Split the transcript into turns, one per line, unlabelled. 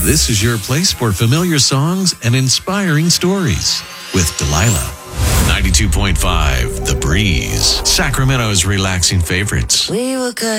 This is your place for familiar songs and inspiring stories with Delilah. 92.5 The Breeze, Sacramento's relaxing favorites.
We were good.